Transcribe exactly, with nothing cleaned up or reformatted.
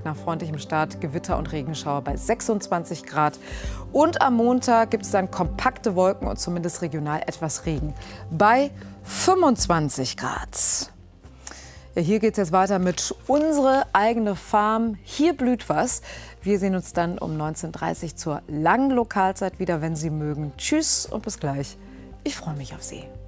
nach freundlichem Start Gewitter und Regenschauer bei sechsundzwanzig Grad. Und am Montag gibt es dann kompakte Wolken und zumindest regional etwas Regen bei fünfundzwanzig Grad. Ja, hier geht es jetzt weiter mit Unsere eigene Farm. Hier blüht was. Wir sehen uns dann um neunzehn Uhr dreißig zur langen Lokalzeit wieder, wenn Sie mögen. Tschüss und bis gleich. Ich freue mich auf Sie.